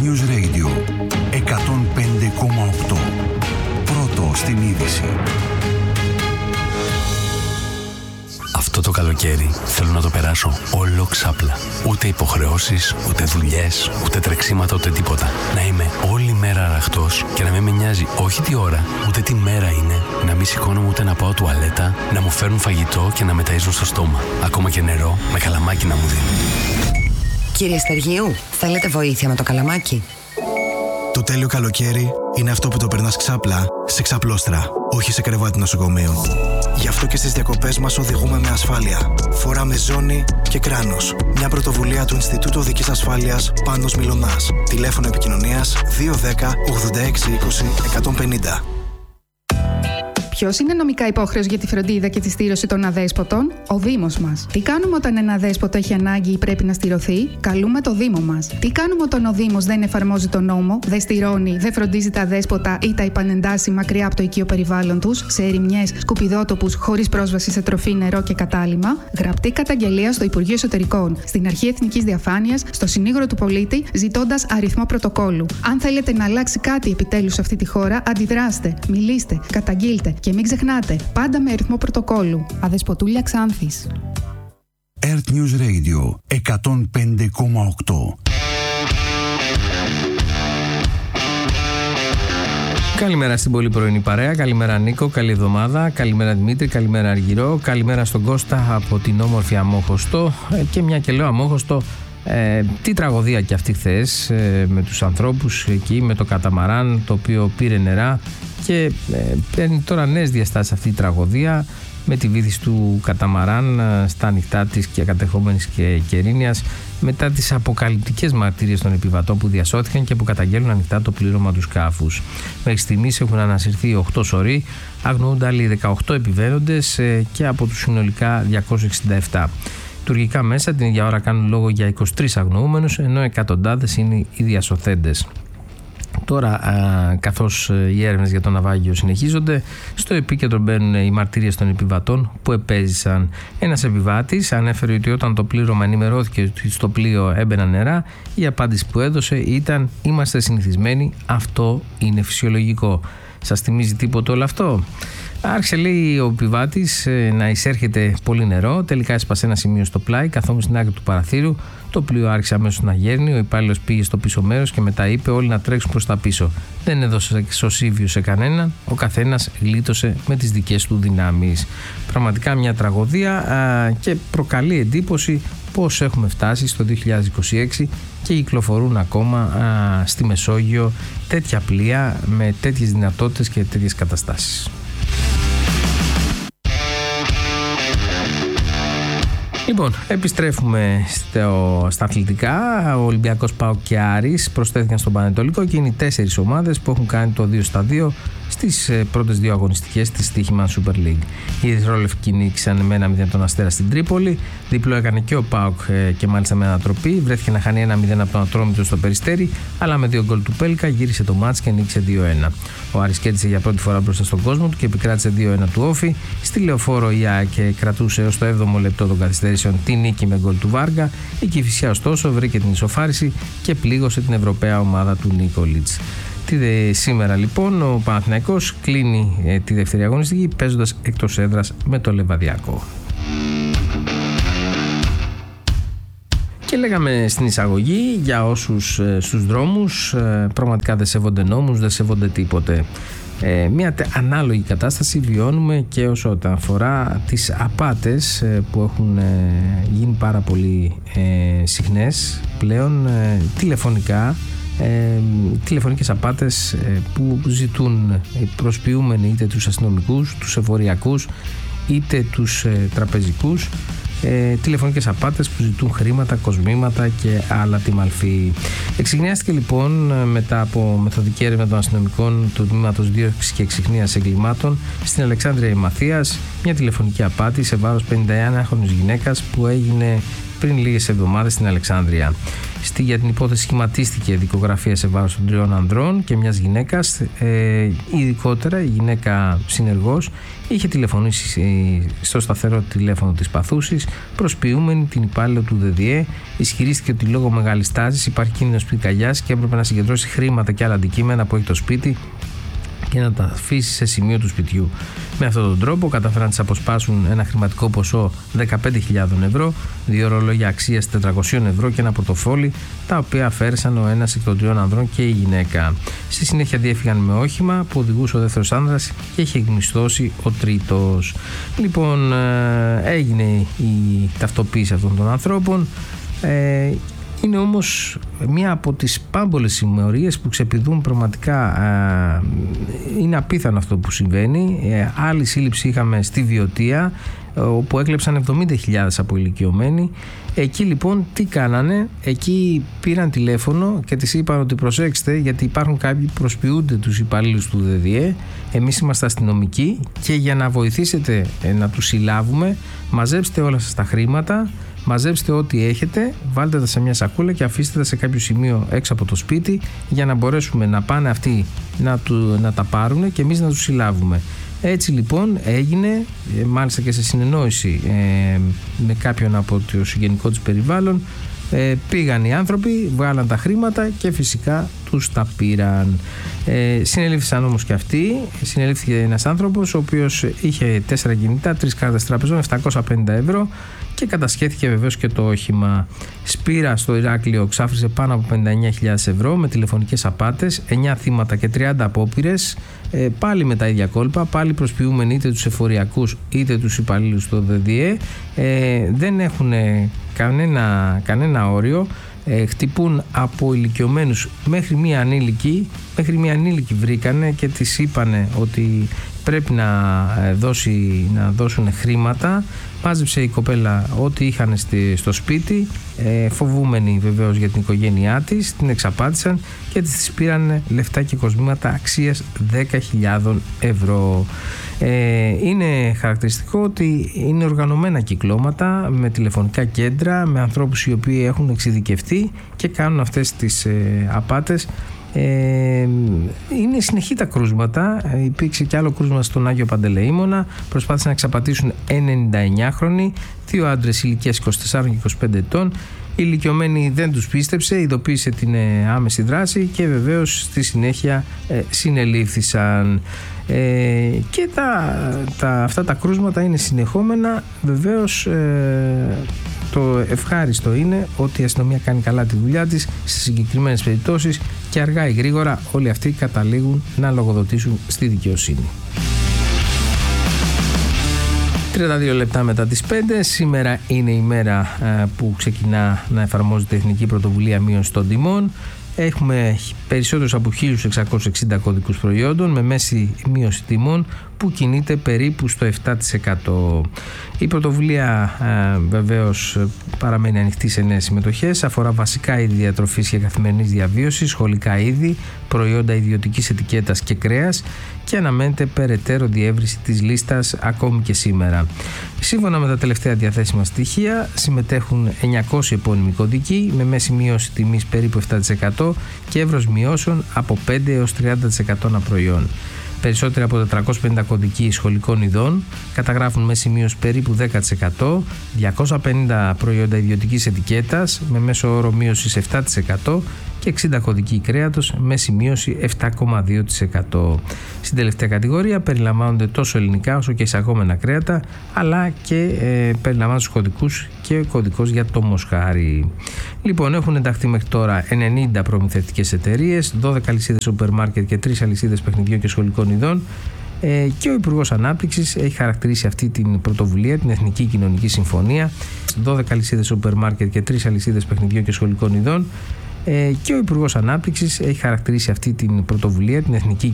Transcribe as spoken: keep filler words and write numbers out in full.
Earth News Radio εκατόν πέντε κόμμα οκτώ. Πρώτο στην είδηση. Αυτό το καλοκαίρι θέλω να το περάσω όλο ξάπλα. Ούτε υποχρεώσεις, ούτε δουλειές, ούτε τρεξίματα, ούτε τίποτα. Να είμαι όλη μέρα αραχτός και να μην με νοιάζει όχι τι ώρα, ούτε τι μέρα είναι. Να μην σηκώνομαι ούτε να πάω τουαλέτα, να μου φέρνουν φαγητό και να με ταΐζουν στο στόμα. Ακόμα και νερό με καλαμάκι να μου δίνουν. Κύριε Στεργίου, θέλετε βοήθεια με το καλαμάκι? Το τέλειο καλοκαίρι είναι αυτό που το περνάς ξάπλα σε ξαπλώστρα, όχι σε κρεβάτι νοσοκομείου. Γι' αυτό και στις διακοπές μας οδηγούμε με ασφάλεια. Φοράμε ζώνη και κράνος. Μια πρωτοβουλία του Ινστιτούτου Οδικής Ασφάλειας Πάνος Μιλωνάς. Τηλέφωνο επικοινωνίας δύο ένα μηδέν ογδόντα έξι είκοσι εκατόν πενήντα. Ποιος είναι νομικά υπόχρεος για τη φροντίδα και τη στήρωση των αδέσποτων? Ο Δήμος μας. Τι κάνουμε όταν ένα αδέσποτο έχει ανάγκη ή πρέπει να στηρωθεί? Καλούμε το Δήμο μας. Τι κάνουμε όταν ο Δήμος δεν εφαρμόζει τον νόμο, δεν στηρώνει, δεν φροντίζει τα αδέσποτα ή τα επανεντάσσει μακριά από το οικείο περιβάλλον τους, σε ερημιές, σκουπιδότοπους, χωρίς πρόσβαση σε τροφή, νερό και κατάλυμμα? Γραπτή καταγγελία στο Υπουργείο Εσωτερικών, στην Αρχή Εθνικής Διαφάνειας, στο Συνήγορο του Πολίτη, ζητώντας αριθμό πρωτοκόλλου. Αν θέλετε να αλλάξει κάτι επιτέλους σε αυτή τη χώρα, αντιδράστε, μιλήστε, καταγγείλτε. Και μην ξεχνάτε, πάντα με αριθμό πρωτοκόλλου. Αδεσποτούλια Ξάνθης. Earth News Radio εκατόν πέντε κόμμα οκτώ. Καλημέρα στην πολύ πρωινή παρέα, καλημέρα Νίκο, καλή εβδομάδα, καλημέρα Δημήτρη, καλημέρα Αργυρό, καλημέρα στον Κώστα από την όμορφη Αμόχωστο. Και μια και λέω Αμόχωστο, ε, τι τραγωδία και αυτή χθες ε, με τους ανθρώπους εκεί, με το καταμαράν το οποίο πήρε νερά. Και ε, παίρνει τώρα νέες διαστάσεις αυτή η τραγωδία με τη βύθιση του καταμαράν ε, στα ανοιχτά της και κατεχόμενης και Κερίνιας, μετά τις αποκαλυπτικές μαρτύριες των επιβατών που διασώθηκαν και που καταγγέλνουν ανοιχτά το πλήρωμα του σκάφους. Μέχρι στιγμής έχουν ανασυρθεί οκτώ σωροί, αγνοούνται άλλοι δεκαοκτώ επιβαίνοντες ε, και από τους συνολικά διακόσια εξήντα επτά. Τουρκικά μέσα την ίδια ώρα κάνουν λόγο για είκοσι τρεις αγνοούμενους, ενώ εκατοντάδες είναι οι διασωθέντες. Τώρα, α, καθώς οι έρευνες για το ναυάγιο συνεχίζονται, στο επίκεντρο μπαίνουν οι μαρτυρίες των επιβατών που επέζησαν. Ένας επιβάτης ανέφερε ότι όταν το πλήρωμα ενημερώθηκε ότι στο πλοίο έμπαιναν νερά, η απάντηση που έδωσε ήταν «Είμαστε συνηθισμένοι, αυτό είναι φυσιολογικό». Σας θυμίζει τίποτα όλο αυτό? Άρχισε, λέει, ο επιβάτης να εισέρχεται πολύ νερό. Τελικά έσπασε ένα σημείο στο πλάι, καθόμουν στην άκρη του παραθύρου. Το πλοίο άρχισε αμέσως να γέρνει. Ο υπάλληλος πήγε στο πίσω μέρος και μετά είπε όλοι να τρέξουν προς τα πίσω. Δεν έδωσε σωσίβιο σε κανέναν. Ο καθένας γλίτωσε με τις δικές του δυνάμεις. Πραγματικά μια τραγωδία α, και προκαλεί εντύπωση πώς έχουμε φτάσει στο δύο χιλιάδες είκοσι έξι και κυκλοφορούν ακόμα α, στη Μεσόγειο τέτοια πλοία με τέτοιες δυνατότητες και τέτοιες καταστάσεις. Λοιπόν, επιστρέφουμε στο, στα αθλητικά. Ο Ολυμπιακός ΠΑΟΚ και Άρης προσθέθηκαν στον Πανετολικό και είναι οι τέσσερις ομάδες που έχουν κάνει το δύο στα δύο στις πρώτες δύο αγωνιστικές της Στοίχημαν Super League. Οι Ερυθρόλευκοι νίκησαν με ένα μηδέν τον Αστέρα στην Τρίπολη. Διπλό έκανε και ο ΠΑΟΚ και μάλιστα με ανατροπή. Βρέθηκε να χάνει ένα μηδέν από τον Ατρόμητο στο Περιστέρι, αλλά με δύο γκολ του Πέλκα γύρισε το μάτς και νίκησε δύο ένα. Ο Άρης κέρδισε για πρώτη φορά μπροστά στον κόσμο του και επικράτησε δύο ένα του Όφη. Στη Λεωφόρο η ΑΕΚ κρατούσε έως το έβδομο λεπτό των καθυστερήσεων τη νίκη με γκολ του Βάργα. Η Κηφισιά ωστόσο βρήκε την ισοφάριση και πλήγωσε την Ευρωπαία ομάδα του Νίκολιτς. Τη δε, σήμερα λοιπόν ο Παναθηναϊκός κλείνει ε, τη δεύτερη αγωνιστική παίζοντας εκτός έδρας με το Λεβαδιακό. Και λέγαμε στην εισαγωγή για όσους ε, στους δρόμους ε, πραγματικά δεν σέβονται νόμους, δεν σέβονται τίποτε. Ε, μια τε, ανάλογη κατάσταση βιώνουμε και όσον αφορά τις απάτες ε, που έχουν ε, γίνει πάρα πολύ ε, συχνές πλέον ε, τηλεφωνικά. Ε, τηλεφωνικές απάτες ε, που ζητούν οι προσποιούμενοι είτε τους αστυνομικούς, τους εφοριακούς είτε τους ε, τραπεζικούς, ε, τηλεφωνικές απάτες που ζητούν χρήματα, κοσμήματα και άλλα τιμαλφή. Εξηγνιάστηκε λοιπόν μετά από μεθοδική έρευνα των αστυνομικών του Τμήματος Δίωξης και Εξιχνίας Εγκλημάτων στην Αλεξάνδρεια Μαθίας μια τηλεφωνική απάτη σε βάρος πενήντα ενάχρονης γυναίκας που έγινε πριν λίγες εβδομάδες στην Αλεξάνδρεια. Στη, για την υπόθεση σχηματίστηκε δικογραφία σε βάρος των τριών ανδρών και μιας γυναίκας. Ε, ειδικότερα η γυναίκα συνεργός είχε τηλεφωνήσει στο σταθερό τηλέφωνο της παθούσης, προσποιούμενη την υπάλληλο του ΔΔΕ. Ισχυρίστηκε ότι λόγω μεγάλης τάσης υπάρχει κίνδυνος πυρκαγιάς και έπρεπε να συγκεντρώσει χρήματα και άλλα αντικείμενα που έχει το σπίτι και να τα αφήσει σε σημείο του σπιτιού. Με αυτόν τον τρόπο καταφέραν να τις αποσπάσουν ένα χρηματικό ποσό δεκαπέντε χιλιάδες ευρώ, δύο ρολόγια αξίας τετρακόσια ευρώ και ένα πορτοφόλι, τα οποία αφαίρεσαν ο ένας εκ των τριών ανδρών και η γυναίκα. Στη συνέχεια διέφυγαν με όχημα που οδηγούσε ο δεύτερος άνδρας και είχε εκμισθώσει ο τρίτος. Λοιπόν, έγινε η ταυτοποίηση αυτών των ανθρώπων. Ε, Είναι όμως μία από τις πάμπολες συμμορίες που ξεπηδούν πραγματικά. Ε, είναι απίθανο αυτό που συμβαίνει. Ε, άλλη σύλληψη είχαμε στη Βιωτία, όπου έκλεψαν εβδομήντα χιλιάδες από ηλικιωμένοι. Εκεί λοιπόν τι κάνανε? Εκεί πήραν τηλέφωνο και τις είπαν ότι προσέξτε, γιατί υπάρχουν κάποιοι που προσποιούνται τους υπαλλήλους του ΔΔΕ. Εμείς είμαστε αστυνομικοί και για να βοηθήσετε να τους συλλάβουμε, μαζέψτε όλα σας τα χρήματα, μαζέψτε ό,τι έχετε, βάλτε τα σε μια σακούλα και αφήστε τα σε κάποιο σημείο έξω από το σπίτι για να μπορέσουμε να πάνε αυτοί να, του, να τα πάρουν και εμείς να τους συλλάβουμε. Έτσι λοιπόν έγινε, μάλιστα και σε συνεννόηση ε, με κάποιον από το συγγενικό της περιβάλλον. Ε, πήγαν οι άνθρωποι, βγάλαν τα χρήματα και φυσικά τους τα πήραν. Ε, συνελήφθησαν όμως και αυτοί. Συνελήφθηκε ένας άνθρωπος ο οποίος είχε τέσσερα κινητά, τρεις κάρτες τραπεζών, επτακόσια πενήντα ευρώ και κατασχέθηκε βεβαίως και το όχημα. Σπύρα στο Ηράκλειο ξάφρισε πάνω από πενήντα εννέα χιλιάδες ευρώ με τηλεφωνικές απάτες, εννέα θύματα και τριάντα απόπειρες. Ε, πάλι με τα ίδια κόλπα, πάλι προσποιούμενοι είτε τους εφοριακούς είτε τους υπαλλήλους στο ΔΔΕ. Ε, δεν έχουν κανένα, κανένα όριο. Ε, χτυπούν από ηλικιωμένους μέχρι μία ανήλικη. Μέχρι μία ανήλικη βρήκανε και της είπανε ότι πρέπει να, δώσει, να δώσουν χρήματα. Μάζεψε η κοπέλα ό,τι είχαν στη, στο σπίτι, ε, φοβούμενοι βεβαίως για την οικογένειά της, την εξαπάτησαν και της πήραν λεφτά και κοσμήματα αξίας δέκα χιλιάδες ευρώ. Ε, είναι χαρακτηριστικό ότι είναι οργανωμένα κυκλώματα με τηλεφωνικά κέντρα, με ανθρώπους οι οποίοι έχουν εξειδικευτεί και κάνουν αυτές τις ε, απάτες. Ε, είναι συνεχή τα κρούσματα. Ε, υπήρξε και άλλο κρούσμα στον Άγιο Παντελεήμονα. Προσπάθησαν να εξαπατήσουν ενενηνταεννιάχρονοι, δύο άντρες ηλικίας είκοσι τεσσάρων και είκοσι πέντε ετών. Οι ηλικιωμένοι δεν τους πίστεψε, ειδοποίησε την ε, άμεση δράση και βεβαίως στη συνέχεια ε, συνελήφθησαν. Ε, και τα, τα, αυτά τα κρούσματα είναι συνεχόμενα. Βεβαίως ε, το ευχάριστο είναι ότι η αστυνομία κάνει καλά τη δουλειά της στις συγκεκριμένες περιπτώσεις και αργά ή γρήγορα όλοι αυτοί καταλήγουν να λογοδοτήσουν στη δικαιοσύνη. τριάντα δύο λεπτά μετά τις πέντε, σήμερα είναι η μέρα που ξεκινά να εφαρμόζεται η Εθνική Πρωτοβουλία Μείωση των Τιμών. Έχουμε περισσότερους από χίλιους εξακόσιους εξήντα κώδικους προϊόντων με μέση μείωση τιμών που κινείται περίπου στο επτά τοις εκατό. Η πρωτοβουλία ε, βεβαίως παραμένει ανοιχτή σε νέες συμμετοχές, αφορά βασικά είδη διατροφής και καθημερινής διαβίωσης, σχολικά είδη, προϊόντα ιδιωτικής ετικέτας και κρέας και αναμένεται περαιτέρω διεύρυνση της λίστας ακόμη και σήμερα. Σύμφωνα με τα τελευταία διαθέσιμα στοιχεία, συμμετέχουν εννιακόσιοι επώνυμοι κωδικοί με μέση μείωση τιμής περίπου επτά τοις εκατό και εύρος μειώσεων από πέντε έως τριάντα τοις εκατό ανά προϊόν. Περισσότεροι από τετρακόσιοι πενήντα κωδικοί σχολικών ειδών καταγράφουν μέση μείωση περίπου δέκα τοις εκατό, διακόσια πενήντα προϊόντα ιδιωτικής ετικέτας με μέσο όρο μείωσης επτά τοις εκατό και εξήντα κωδικοί κρέατος μέση μείωση επτά κόμμα δύο τοις εκατό. Στην τελευταία κατηγορία περιλαμβάνονται τόσο ελληνικά όσο και εισαγόμενα κρέατα, αλλά και ε, περιλαμβάνονται τους κωδικούς και ο κωδικός για το μοσχάρι. Λοιπόν, έχουν ενταχθεί μέχρι τώρα ενενήντα προμηθευτικές εταιρείες, δώδεκα αλυσίδες σούπερ μάρκετ και τρεις αλυσίδες παιχνιδιών και σχολικών ειδών. Ε, και ο Υπουργός Ανάπτυξης έχει χαρακτηρίσει αυτή την πρωτοβουλία, την Εθνική Κοινωνική Συμφωνία, δώδεκα αλυσίδες σούπερ μάρκετ και τρεις αλυσίδες παιχνιδιών και σχολικών ειδών. Ε, και ο Υπουργός Ανάπτυξης έχει χαρακτηρίσει αυτή την πρωτοβουλία, την Εθνική